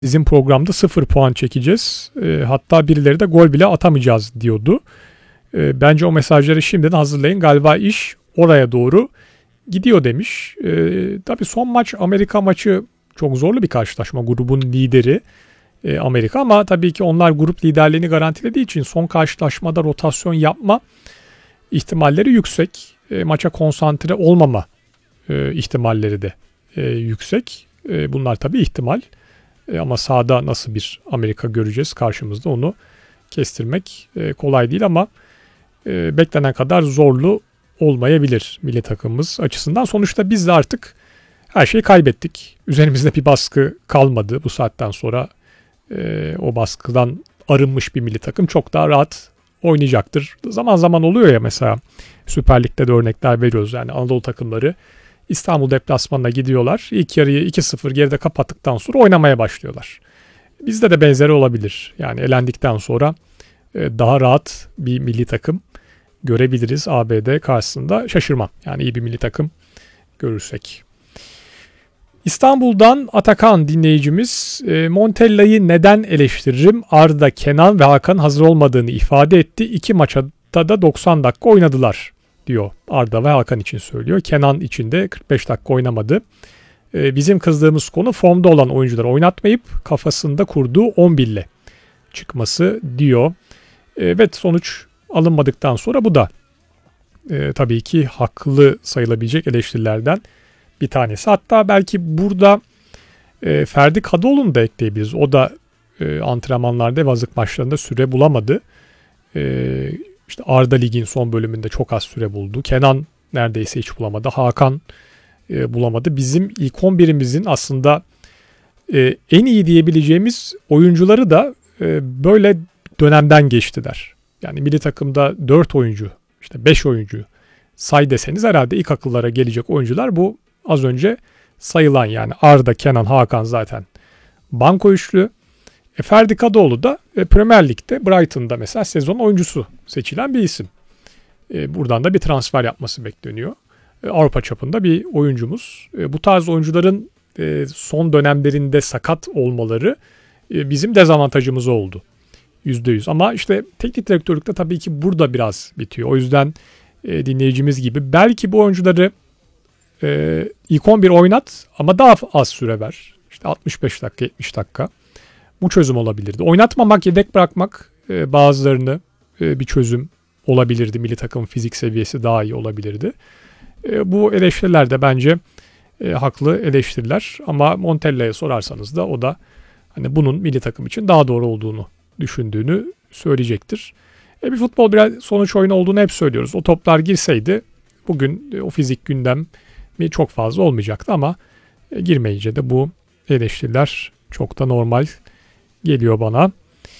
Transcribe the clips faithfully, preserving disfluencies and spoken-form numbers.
Bizim programda sıfır puan çekeceğiz. E, hatta birileri de gol bile atamayacağız diyordu. E, bence o mesajları şimdiden hazırlayın. Galiba iş oraya doğru gidiyor demiş. E, tabii son maç Amerika maçı çok zorlu bir karşılaşma. Grubun lideri e, Amerika ama tabii ki onlar grup liderliğini garantilediği için son karşılaşmada rotasyon yapma ihtimalleri yüksek. E, maça konsantre olmama e, ihtimalleri de e, yüksek. E, bunlar tabii ihtimal. E, ama sahada nasıl bir Amerika göreceğiz karşımızda onu kestirmek e, kolay değil ama e, beklenen kadar zorlu olmayabilir milli takımımız açısından. Sonuçta biz de artık her şeyi kaybettik. Üzerimizde bir baskı kalmadı. Bu saatten sonra e, o baskıdan arınmış bir milli takım çok daha rahat oynayacaktır. Zaman zaman oluyor ya, mesela Süper Lig'de de örnekler veriyoruz. Yani Anadolu takımları İstanbul deplasmanına gidiyorlar. İlk yarıyı iki sıfır geride kapattıktan sonra oynamaya başlıyorlar. Bizde de benzeri olabilir. Yani elendikten sonra daha rahat bir milli takım görebiliriz A B D karşısında. Şaşırmam. Yani iyi bir milli takım görürsek. İstanbul'dan Atakan dinleyicimiz, Montella'yı neden eleştiririm? Arda, Kenan ve Hakan hazır olmadığını ifade etti. İki maçta da doksan dakika oynadılar diyor. Arda ve Hakan için söylüyor. Kenan için de kırk beş dakika oynamadı. Bizim kızdığımız konu formda olan oyuncuları oynatmayıp kafasında kurduğu on bir ile çıkması diyor. Evet, sonuç alınmadıktan sonra bu da e, tabii ki haklı sayılabilecek eleştirilerden bir tanesi. Hatta belki burada e, Ferdi Kadıoğlu'nu da ekleyebiliriz. O da e, antrenmanlarda ve hazırlık maçlarında süre bulamadı. E, işte Arda Lig'in son bölümünde çok az süre buldu. Kenan neredeyse hiç bulamadı. Hakan e, bulamadı. Bizim ilk on birimizin aslında e, en iyi diyebileceğimiz oyuncuları da e, böyle dönemden geçtiler. Yani milli takımda dört oyuncu, işte beş oyuncu say deseniz herhalde ilk akıllara gelecek oyuncular bu az önce sayılan, yani Arda, Kenan, Hakan zaten banko üçlü. E, Ferdi Kadıoğlu da e, Premier Lig'de Brighton'da mesela sezon oyuncusu seçilen bir isim. E, buradan da bir transfer yapması bekleniyor. E, Avrupa çapında bir oyuncumuz. E, bu tarz oyuncuların e, son dönemlerinde sakat olmaları e, bizim dezavantajımız oldu. yüzde yüz. Ama işte teknik direktörlükte tabii ki burada biraz bitiyor. O yüzden e, dinleyicimiz gibi belki bu oyuncuları e, ilk on bir oynat ama daha az süre ver. İşte altmış beş dakika, yetmiş dakika. Bu çözüm olabilirdi. Oynatmamak, yedek bırakmak e, bazılarını e, bir çözüm olabilirdi. Milli takım fizik seviyesi daha iyi olabilirdi. E, bu eleştiriler de bence e, haklı eleştiriler. Ama Montella'ya sorarsanız da o da hani bunun milli takım için daha doğru olduğunu düşündüğünü söyleyecektir. E bir futbol biraz sonuç oyunu olduğunu hep söylüyoruz. O toplar girseydi bugün e, o fizik gündemi çok fazla olmayacaktı ama e, girmeyince de bu eleştiriler çok da normal geliyor bana.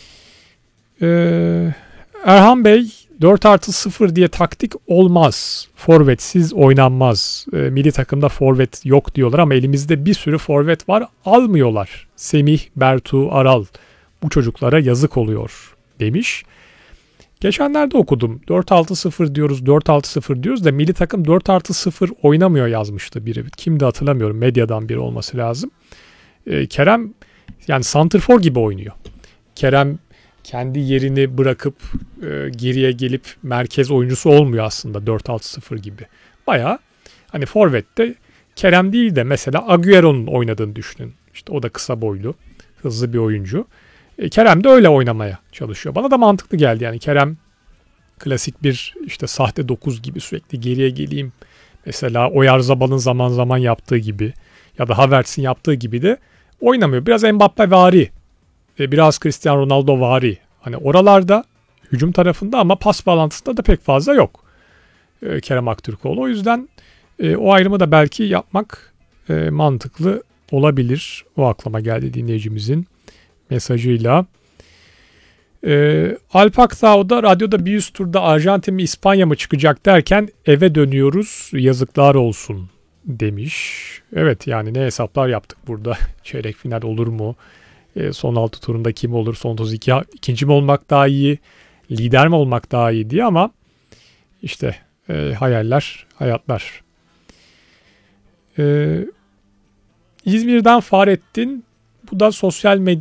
Ee, Erhan Bey, dört artı sıfır diye taktik olmaz. Forvetsiz oynanmaz. E, milli takımda forvet yok diyorlar ama elimizde bir sürü forvet var. Almıyorlar. Semih, Bertu, Aral. Bu çocuklara yazık oluyor demiş. Geçenlerde okudum. dört altı sıfır diyoruz, dört altı sıfır diyoruz da milli takım dört artı sıfır oynamıyor yazmıştı biri. Kimdi hatırlamıyorum. Medyadan biri olması lazım. Ee, Kerem yani santrfor gibi oynuyor. Kerem kendi yerini bırakıp e, geriye gelip merkez oyuncusu olmuyor aslında dört altı sıfır gibi. Bayağı hani forvette Kerem değil de mesela Agüero'nun oynadığını düşünün. İşte o da kısa boylu, hızlı bir oyuncu. Kerem de öyle oynamaya çalışıyor. Bana da mantıklı geldi. Yani Kerem klasik bir işte sahte dokuz gibi sürekli geriye geleyim. Mesela Oyarzabal'ın zaman zaman yaptığı gibi ya da Havertz'in yaptığı gibi de oynamıyor. Biraz Mbappe-vari, biraz Cristiano Ronaldo-vari. Hani oralarda hücum tarafında ama pas bağlantısında da pek fazla yok Kerem Aktürkoğlu. O yüzden o ayrımı da belki yapmak mantıklı olabilir. O aklıma geldi dinleyicimizin mesajıyla. Ee, Alp Aktağ da radyoda bir üst turda Arjantin mi İspanya mı çıkacak derken eve dönüyoruz, yazıklar olsun demiş. Evet, yani ne hesaplar yaptık burada. Çeyrek final olur mu? Ee, son altı turunda kim olur? Son otuz iki ikinci mi olmak daha iyi? Lider mi olmak daha iyi diye ama işte e, hayaller, hayatlar. Ee, İzmir'den Fahrettin Bu da sosyal medya